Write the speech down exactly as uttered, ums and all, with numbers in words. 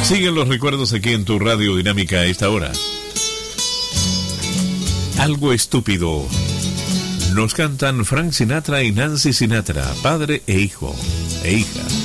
Siguen los recuerdos aquí en tu Radio Dinámica a esta hora. Algo estúpido. Nos cantan Frank Sinatra y Nancy Sinatra, padre e hijo e hija.